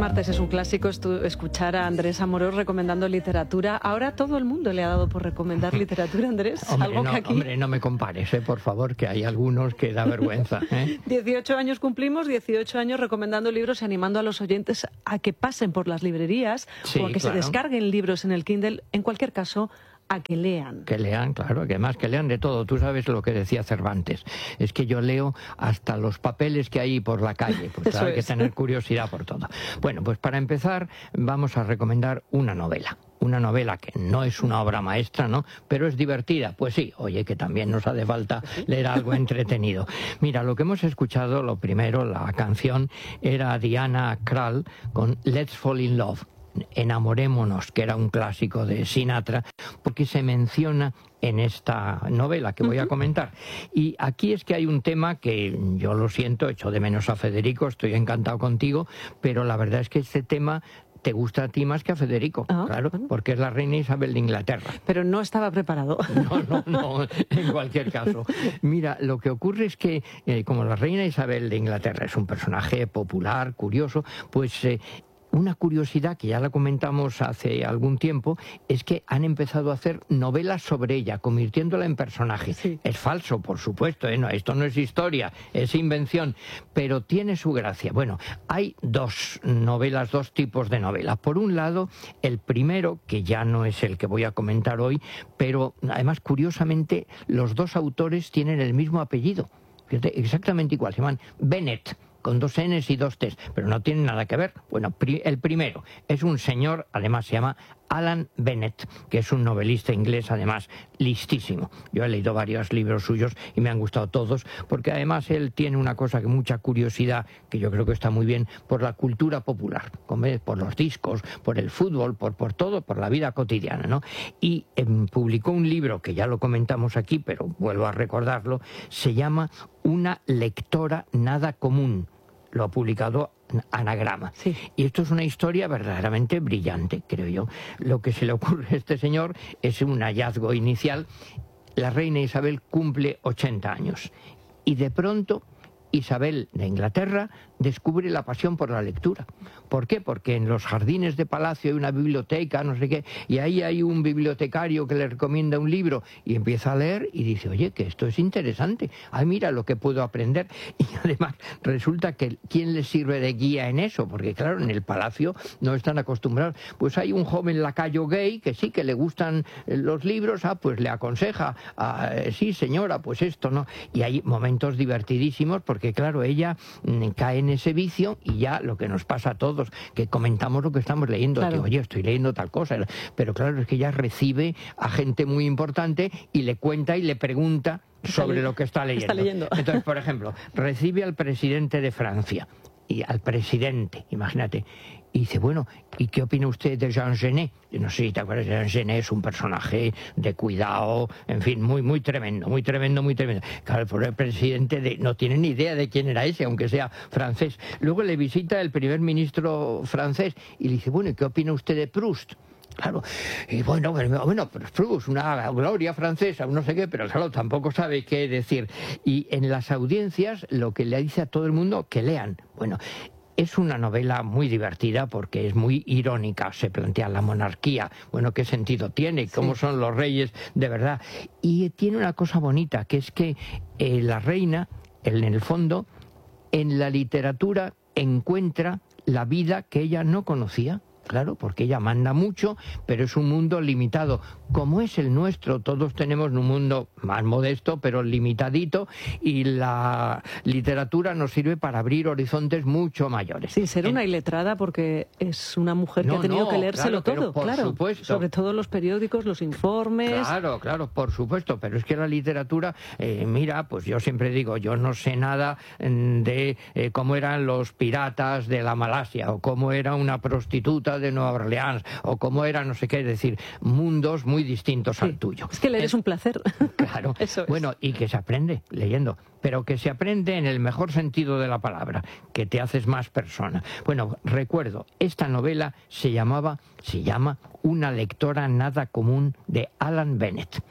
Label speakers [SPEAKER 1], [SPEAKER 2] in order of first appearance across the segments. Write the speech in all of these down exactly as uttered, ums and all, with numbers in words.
[SPEAKER 1] martes es un clásico escuchar a Andrés Amorós recomendando literatura. Ahora todo el mundo le ha dado por recomendar literatura, Andrés.
[SPEAKER 2] Hombre,
[SPEAKER 1] Algo
[SPEAKER 2] no,
[SPEAKER 1] que aquí...
[SPEAKER 2] hombre, no me compares, ¿eh? Por favor, que hay algunos que da vergüenza. ¿eh?
[SPEAKER 1] dieciocho años cumplimos, dieciocho años recomendando libros y animando a los oyentes a que pasen por las librerías
[SPEAKER 2] Sí,
[SPEAKER 1] o a que
[SPEAKER 2] claro.
[SPEAKER 1] se descarguen libros en el Kindle. En cualquier caso, a que lean.
[SPEAKER 2] Que lean, claro, que más que lean de todo. Tú sabes lo que decía Cervantes. Es que yo leo hasta los papeles que hay por la calle. Pues claro, hay que tener curiosidad por todo. Bueno, pues para empezar vamos a recomendar una novela. Una novela que no es una obra maestra, ¿no? Pero es divertida. Pues sí, oye, que también nos hace falta leer algo entretenido. Mira, lo que hemos escuchado, lo primero, la canción, era Diana Krall con Let's Fall in Love. Enamorémonos, que era un clásico de Sinatra, porque se menciona en esta novela que voy a comentar. Y aquí es que hay un tema que yo lo siento, echo de menos a Federico, estoy encantado contigo, pero la verdad es que este tema te gusta a ti más que a Federico, ah, claro, bueno. Porque es la reina Isabel de Inglaterra.
[SPEAKER 1] Pero no estaba preparado.
[SPEAKER 2] No, no, no, en cualquier caso. Mira, lo que ocurre es que, eh, como la reina Isabel de Inglaterra es un personaje popular, curioso, pues... Eh, Una curiosidad que ya la comentamos hace algún tiempo es que han empezado a hacer novelas sobre ella, convirtiéndola en personaje. Sí. Es falso, por supuesto, ¿eh? No, esto no es historia, es invención, pero tiene su gracia. Bueno, hay dos novelas, dos tipos de novelas. Por un lado, el primero, que ya no es el que voy a comentar hoy, pero además, curiosamente, los dos autores tienen el mismo apellido. Fíjate, exactamente igual, se llaman Bennett, con dos N's y dos T's, pero no tienen nada que ver. Bueno, pri el primero es un señor, además se llama Alan Bennett, que es un novelista inglés, además, listísimo. Yo he leído varios libros suyos y me han gustado todos, porque además él tiene una cosa que mucha curiosidad, que yo creo que está muy bien, por la cultura popular, por los discos, por el fútbol, por, por todo, por la vida cotidiana, ¿no? Y eh, publicó un libro, que ya lo comentamos aquí, pero vuelvo a recordarlo, se llama Una lectora nada común. Lo ha publicado Anagrama. Sí. Y esto es una historia verdaderamente brillante, creo yo. Lo que se le ocurre a este señor es un hallazgo inicial. La reina Isabel cumple ochenta años y de pronto Isabel de Inglaterra descubre la pasión por la lectura. ¿Por qué? Porque en los jardines de palacio hay una biblioteca, no sé qué, y ahí hay un bibliotecario que le recomienda un libro y empieza a leer y dice, oye, que esto es interesante, ay, mira lo que puedo aprender. Y además resulta que ¿quién le sirve de guía en eso? Porque claro, en el palacio no están acostumbrados. Pues hay un joven lacayo gay que sí, que le gustan los libros, ah, pues le aconseja, ah, sí señora, pues esto, ¿no? Y hay momentos divertidísimos porque claro, ella mm, cae en ese vicio y ya lo que nos pasa a todos, que comentamos lo que estamos leyendo, claro. Que oye, estoy leyendo tal cosa, pero claro, es que ella recibe a gente muy importante y le cuenta y le pregunta sobre lo que está leyendo.
[SPEAKER 1] Está leyendo.
[SPEAKER 2] Entonces, por ejemplo, recibe al presidente de Francia, y al presidente, imagínate, y dice, bueno, ¿y qué opina usted de Jean Genet? Yo no sé si te acuerdas, Jean Genet es un personaje de cuidado, en fin, muy, muy tremendo, muy tremendo, muy tremendo. Claro, el pobre presidente de, no tiene ni idea de quién era ese, aunque sea francés. Luego le visita el primer ministro francés y le dice, bueno, ¿y qué opina usted de Proust? Claro, y bueno, bueno, pero Proust, una gloria francesa, no sé qué, pero claro, tampoco sabe qué decir. Y en las audiencias lo que le dice a todo el mundo, que lean. Bueno, es una novela muy divertida porque es muy irónica, se plantea la monarquía, bueno, qué sentido tiene, cómo sí. Son los reyes de verdad. Y tiene una cosa bonita, que es que eh, la reina, en el fondo, en la literatura encuentra la vida que ella no conocía. Claro, porque ella manda mucho, pero es un mundo limitado. Como es el nuestro, todos tenemos un mundo más modesto, pero limitadito, y la literatura nos sirve para abrir horizontes mucho mayores.
[SPEAKER 1] Sin ser una iletrada, porque es una mujer que no, ha tenido no, que leérselo
[SPEAKER 2] claro,
[SPEAKER 1] todo,
[SPEAKER 2] por
[SPEAKER 1] claro.
[SPEAKER 2] Supuesto.
[SPEAKER 1] Sobre todo los periódicos, los informes.
[SPEAKER 2] Claro, claro, por supuesto, pero es que la literatura, eh, mira, pues yo siempre digo, yo no sé nada de eh, cómo eran los piratas de la Malasia, o cómo era una prostituta de Nueva Orleans, o cómo era no sé qué, es decir, mundos muy distintos sí, al tuyo.
[SPEAKER 1] Es que leer es un placer.
[SPEAKER 2] Claro.
[SPEAKER 1] Eso es.
[SPEAKER 2] Bueno, y que se aprende leyendo, pero que se aprende en el mejor sentido de la palabra, que te haces más persona. Bueno, recuerdo, esta novela se llamaba, se llama Una lectora nada común, de Alan Bennett.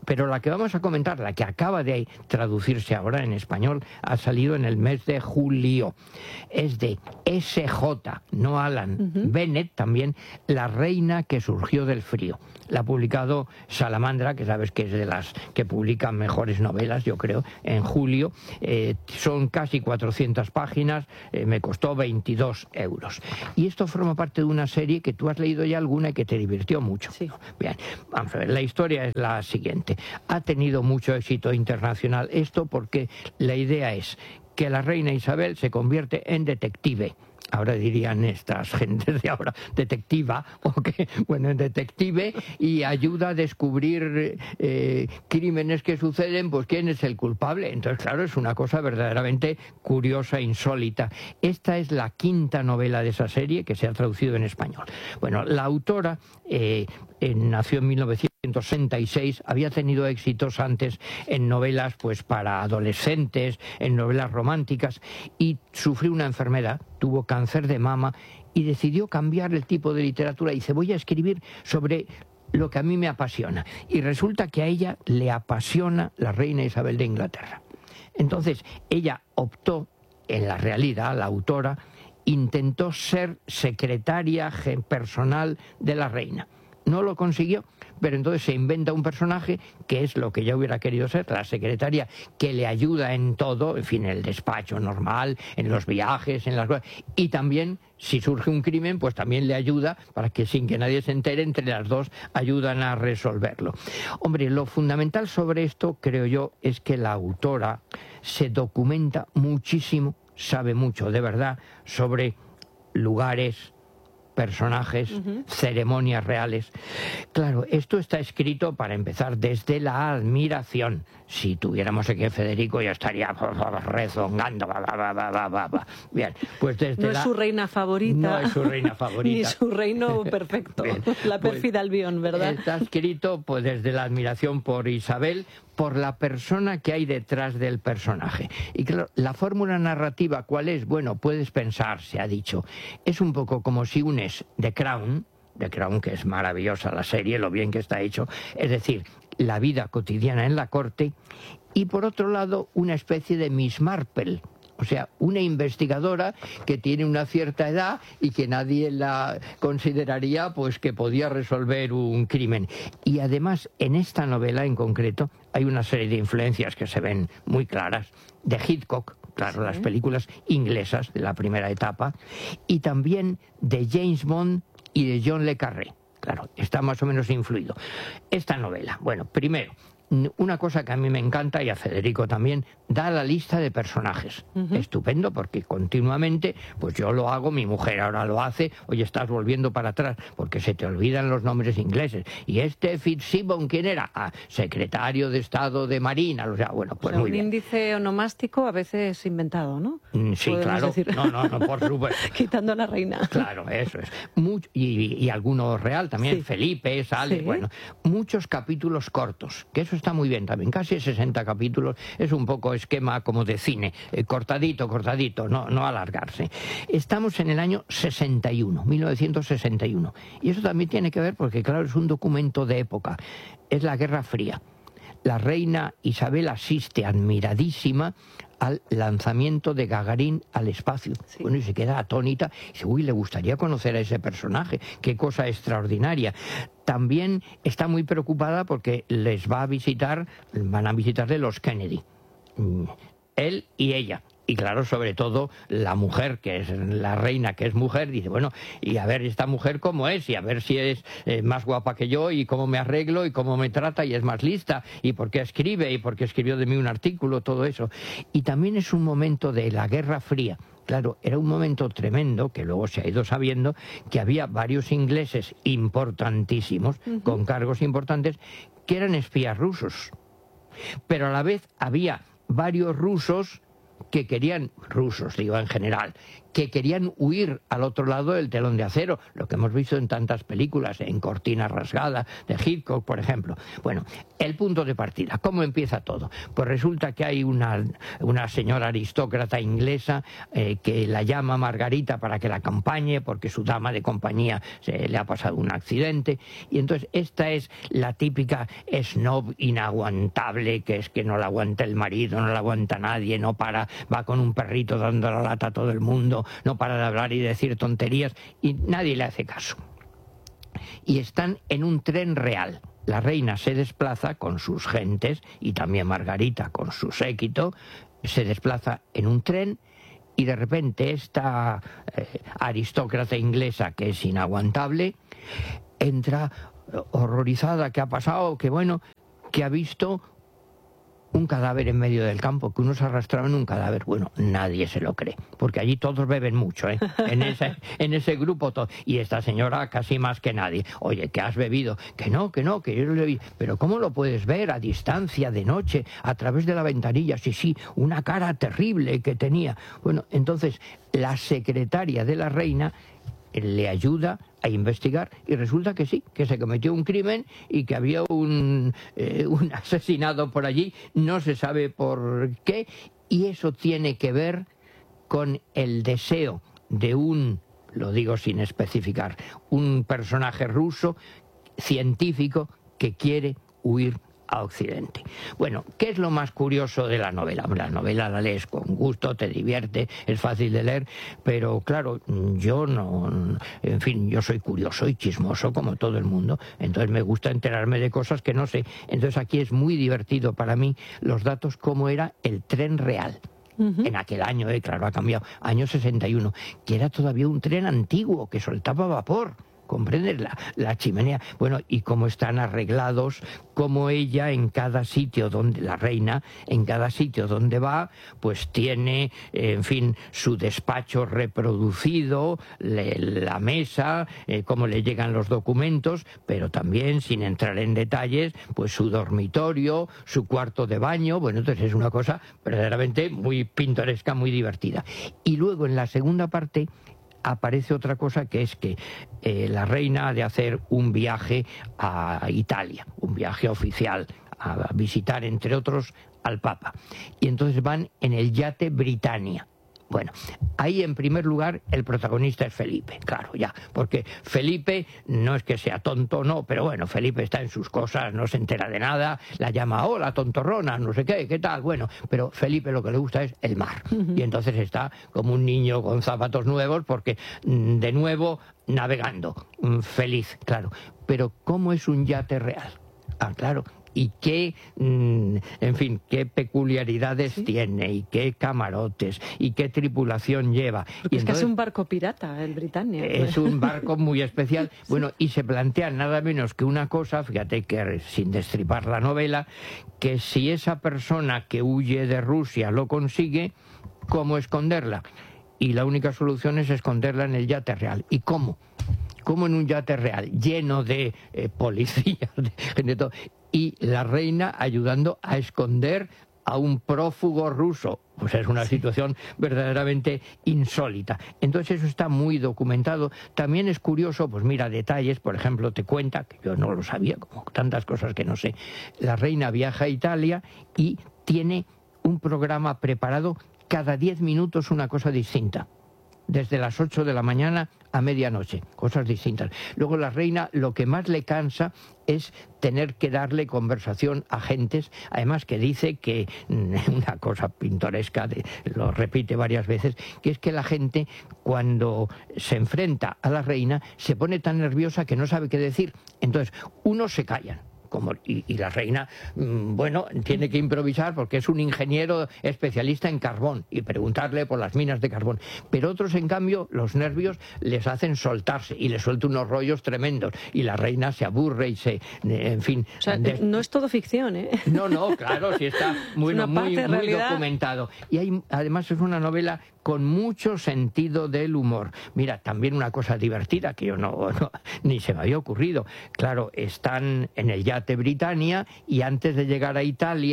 [SPEAKER 2] Pero la que vamos a comentar, la que acaba de traducirse ahora en español, ha salido en el mes de julio. Es de S J, no Alan, uh-huh. Bennett también, La reina que surgió del frío. La ha publicado Salamandra, que sabes que es de las que publican mejores novelas, yo creo, en julio. Eh, son casi cuatrocientas páginas, eh, me costó veintidós euros. Y esto forma parte de una serie que tú has leído ya alguna y que te divirtió mucho.
[SPEAKER 1] Sí.
[SPEAKER 2] Bien, vamos a ver, la historia es la siguiente. Ha tenido mucho éxito internacional esto porque la idea es que la reina Isabel se convierte en detective. Ahora dirían estas gentes de ahora, detectiva, o que, bueno, detective, y ayuda a descubrir eh, crímenes que suceden, pues quién es el culpable. Entonces, claro, es una cosa verdaderamente curiosa, insólita. Esta es la quinta novela de esa serie que se ha traducido en español. Bueno, la autora eh, eh, nació en mil novecientos sesenta y seis, había tenido éxitos antes en novelas pues para adolescentes, en novelas románticas, y sufrió una enfermedad, tuvo cáncer de mama y decidió cambiar el tipo de literatura. Dice, voy a escribir sobre lo que a mí me apasiona. Y resulta que a ella le apasiona la reina Isabel de Inglaterra. Entonces, ella optó, en la realidad, la autora, intentó ser secretaria personal de la reina. No lo consiguió, pero entonces se inventa un personaje que es lo que ella hubiera querido ser, la secretaria que le ayuda en todo, en fin, en el despacho normal, en los viajes, en las cosas, y también, si surge un crimen, pues también le ayuda para que sin que nadie se entere, entre las dos ayudan a resolverlo. Hombre, lo fundamental sobre esto, creo yo, es que la autora se documenta muchísimo, sabe mucho, de verdad, sobre lugares, personajes, uh-huh. ceremonias reales. Claro, esto está escrito, para empezar, desde la admiración. Si tuviéramos aquí a Federico ya estaría rezongando. Ba, ba, ba, ba, ba, ba. Bien, pues desde
[SPEAKER 1] no
[SPEAKER 2] la...
[SPEAKER 1] es su reina favorita.
[SPEAKER 2] No es su reina favorita.
[SPEAKER 1] Ni su reino perfecto. Bien, la pérfida pues, Albión, ¿verdad?
[SPEAKER 2] Está escrito pues desde la admiración por Isabel, por la persona que hay detrás del personaje. Y claro, la fórmula narrativa, ¿cuál es? Bueno, puedes pensar, se ha dicho, es un poco como si unes The Crown, The Crown, que es maravillosa la serie, lo bien que está hecho, es decir, la vida cotidiana en la corte, y por otro lado, una especie de Miss Marple. O sea, una investigadora que tiene una cierta edad y que nadie la consideraría pues que podía resolver un crimen. Y además, en esta novela en concreto, hay una serie de influencias que se ven muy claras, de Hitchcock, claro, sí. Las películas inglesas de la primera etapa, y también de James Bond y de John le Carré. Claro, está más o menos influido. Esta novela, bueno, primero, una cosa que a mí me encanta, y a Federico también, da la lista de personajes. Uh-huh. Estupendo, porque continuamente, pues yo lo hago, mi mujer ahora lo hace, oye, estás volviendo para atrás, porque se te olvidan los nombres ingleses. Y este Fitzgibbon, ¿quién era? Ah, secretario de Estado de Marina, o sea, bueno, pues
[SPEAKER 1] o sea,
[SPEAKER 2] muy
[SPEAKER 1] un
[SPEAKER 2] bien.
[SPEAKER 1] Un índice onomástico a veces inventado, ¿no?
[SPEAKER 2] Mm, sí, claro. Decir. No, no, no, por supuesto.
[SPEAKER 1] Quitando a la reina.
[SPEAKER 2] Claro, eso es. Mucho, y, y alguno real también, sí. Felipe, sale, sí. Bueno, muchos capítulos cortos, que eso está muy bien también, casi sesenta capítulos, es un poco esquema como de cine, eh, cortadito, cortadito, no, no alargarse. Estamos en el año sesenta y uno, mil novecientos sesenta y uno, y eso también tiene que ver porque, claro, es un documento de época, es la Guerra Fría. La reina Isabel asiste admiradísima al lanzamiento de Gagarin al espacio. Sí. Bueno, y se queda atónita y dice, uy, le gustaría conocer a ese personaje, qué cosa extraordinaria. También está muy preocupada porque les va a visitar, van a visitarle los Kennedy, él y ella. Y claro, sobre todo la mujer, que es la reina, que es mujer, dice, bueno, y a ver esta mujer cómo es, y a ver si es eh, más guapa que yo, y cómo me arreglo, y cómo me trata, y es más lista, y por qué escribe, y por qué escribió de mí un artículo, todo eso. Y también es un momento de la Guerra Fría. Claro, era un momento tremendo, que luego se ha ido sabiendo, que había varios ingleses importantísimos, uh-huh. con cargos importantes, que eran espías rusos. Pero a la vez había varios rusos que querían, rusos digo en general, que querían huir al otro lado del telón de acero, lo que hemos visto en tantas películas, en Cortina rasgada, de Hitchcock, por ejemplo. Bueno, el punto de partida, ¿cómo empieza todo? Pues resulta que hay una, una señora aristócrata inglesa eh, que la llama Margarita para que la acompañe, porque su dama de compañía se le ha pasado un accidente, y entonces esta es la típica snob inaguantable, que es que no la aguanta el marido, no la aguanta nadie, no para, va con un perrito dando la lata a todo el mundo, no para de hablar y decir tonterías, y nadie le hace caso. Y están en un tren real. La reina se desplaza con sus gentes, y también Margarita con su séquito, se desplaza en un tren, y de repente esta eh, aristócrata inglesa, que es inaguantable, entra horrorizada, ¿qué ha pasado? Que bueno, que ha visto un cadáver en medio del campo, que unos arrastraban un cadáver. Bueno, nadie se lo cree, porque allí todos beben mucho, ¿eh? En ese, en ese grupo todo. Y esta señora casi más que nadie. Oye, ¿qué has bebido? Que no, que no, que yo lo vi. Pero ¿cómo lo puedes ver a distancia, de noche, a través de la ventanilla? Sí, sí, una cara terrible que tenía. Bueno, entonces la secretaria de la reina le ayuda a investigar y resulta que sí, que se cometió un crimen y que había un, eh, un asesinado por allí, no se sabe por qué, y eso tiene que ver con el deseo de un, lo digo sin especificar, un personaje ruso, científico, que quiere huir a Occidente. Bueno, ¿qué es lo más curioso de la novela? La novela la lees con gusto, te divierte, es fácil de leer, pero claro, yo no, en fin, yo soy curioso y chismoso como todo el mundo, entonces me gusta enterarme de cosas que no sé. Entonces aquí es muy divertido para mí los datos, cómo era el tren real. Uh-huh. En aquel año, eh, claro, ha cambiado, año sesenta y uno, que era todavía un tren antiguo que soltaba vapor. ¿Comprendes? La, la chimenea. Bueno, y cómo están arreglados, cómo ella en cada sitio donde, la reina, en cada sitio donde va, pues tiene, eh, en fin, su despacho reproducido, le, la mesa, eh, cómo le llegan los documentos, pero también, sin entrar en detalles, pues su dormitorio, su cuarto de baño. Bueno, entonces es una cosa verdaderamente muy pintoresca, muy divertida. Y luego en la segunda parte aparece otra cosa, que es que eh, la reina ha de hacer un viaje a Italia, un viaje oficial, a visitar, entre otros, al Papa. Y entonces van en el yate Britannia. Bueno, ahí en primer lugar el protagonista es Felipe, claro, ya, porque Felipe no es que sea tonto, no, pero bueno, Felipe está en sus cosas, no se entera de nada, la llama, hola, tontorrona, no sé qué, qué tal, bueno, pero Felipe lo que le gusta es el mar, uh-huh. Y entonces está como un niño con zapatos nuevos, porque de nuevo navegando, feliz, claro, pero ¿cómo es un yate real? Ah, claro. Y qué, en fin, qué peculiaridades ¿Sí? tiene, y qué camarotes, y qué tripulación lleva.
[SPEAKER 1] Porque
[SPEAKER 2] y
[SPEAKER 1] es
[SPEAKER 2] entonces,
[SPEAKER 1] que es un barco pirata, el Britannia.
[SPEAKER 2] Es un barco muy especial. Sí. Bueno, y se plantea nada menos que una cosa, fíjate que sin destripar la novela, que si esa persona que huye de Rusia lo consigue, ¿cómo esconderla? Y la única solución es esconderla en el yate real. ¿Y cómo? ¿Cómo en un yate real, lleno de eh, policías, de, de todo? Y la reina ayudando a esconder a un prófugo ruso. Pues es una situación verdaderamente insólita. Entonces eso está muy documentado. También es curioso, pues mira, detalles, por ejemplo, te cuenta, que yo no lo sabía, como tantas cosas que no sé, la reina viaja a Italia y tiene un programa preparado cada diez minutos, una cosa distinta. Desde las ocho de la mañana a medianoche, cosas distintas. Luego la reina lo que más le cansa es tener que darle conversación a gentes, además que dice que, una cosa pintoresca, de, lo repite varias veces, que es que la gente cuando se enfrenta a la reina se pone tan nerviosa que no sabe qué decir. Entonces, unos se callan. Como, y, y la reina, bueno, tiene que improvisar porque es un ingeniero especialista en carbón y preguntarle por las minas de carbón. Pero otros, en cambio, los nervios les hacen soltarse y les suelta unos rollos tremendos y la reina se aburre y se, en fin...
[SPEAKER 1] O sea,
[SPEAKER 2] de...
[SPEAKER 1] no es todo ficción, ¿eh?
[SPEAKER 2] No, no, claro, sí está muy, muy, muy documentado. Y hay, además es una novela con mucho sentido del humor. Mira, también una cosa divertida que yo no, no ni se me había ocurrido. Claro, están en el yate Britannia y antes de llegar a Italia,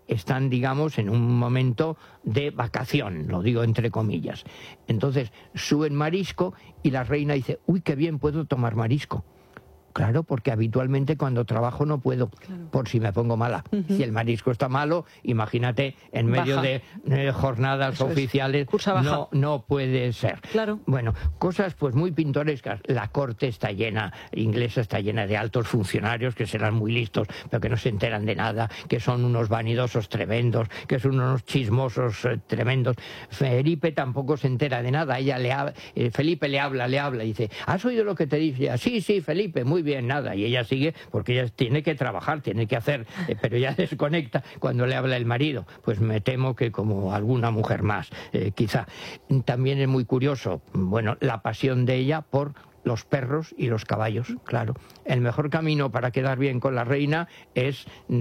[SPEAKER 2] están, digamos, en un momento de vacación, lo digo entre comillas. Entonces suben marisco y la reina dice, uy, qué bien, puedo tomar marisco. Claro, porque habitualmente cuando trabajo no puedo, claro, por si me pongo mala. Uh-huh. Si el marisco está malo, imagínate, en medio baja. de eh, jornadas Eso oficiales, no, no puede ser.
[SPEAKER 1] Claro.
[SPEAKER 2] Bueno, cosas pues muy pintorescas. La corte está llena, inglesa está llena de altos funcionarios que serán muy listos, pero que no se enteran de nada, que son unos vanidosos tremendos, que son unos chismosos eh, tremendos. Felipe tampoco se entera de nada. Ella le ha, eh, Felipe le habla, le habla y dice, ¿has oído lo que te dice? Sí, sí, Felipe, muy bien, nada, y ella sigue porque ella tiene que trabajar, tiene que hacer, eh, pero ya desconecta cuando le habla el marido. Pues me temo que como alguna mujer más, eh, quizá. También es muy curioso, bueno, la pasión de ella por los perros y los caballos, claro. El mejor camino para quedar bien con la reina es